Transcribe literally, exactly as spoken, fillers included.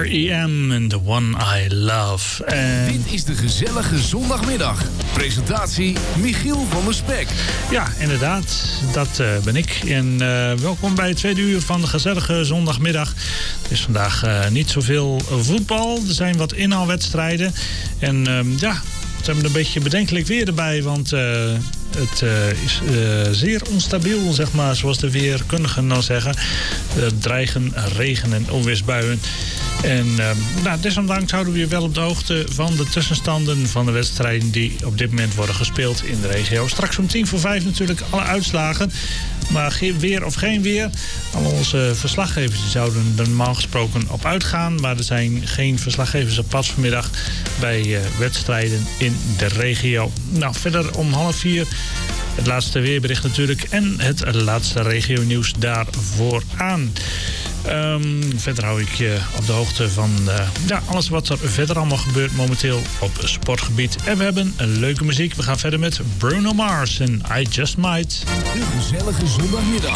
R E M en The One I Love. En... Dit is de gezellige zondagmiddag. Presentatie Michiel van der Spek. Ja, inderdaad. Dat uh, ben ik. En uh, welkom bij het tweede uur van de gezellige zondagmiddag. Er is vandaag uh, niet zoveel voetbal. Er zijn wat inhaalwedstrijden. En uh, ja, we hebben een beetje bedenkelijk weer erbij. Want uh, het uh, is uh, zeer onstabiel, zeg maar, zoals de weerkundigen nou zeggen. Er dreigen regen- en onweersbuien. En uh, nou, desondanks houden we je wel op de hoogte van de tussenstanden van de wedstrijden die op dit moment worden gespeeld in de regio. Straks om tien voor vijf natuurlijk alle uitslagen. Maar geen weer of geen weer. Al onze verslaggevers die zouden er normaal gesproken op uitgaan. Maar er zijn geen verslaggevers op pad vanmiddag bij uh, wedstrijden in de regio. Nou, verder om half vier het laatste weerbericht natuurlijk. En het laatste regionieuws daarvoor aan. Um, verder hou ik je op de hoogte van uh, ja, alles wat er verder allemaal gebeurt momenteel op sportgebied. En we hebben een leuke muziek. We gaan verder met Bruno Mars en I Just Might. De gezellige zondagmiddag.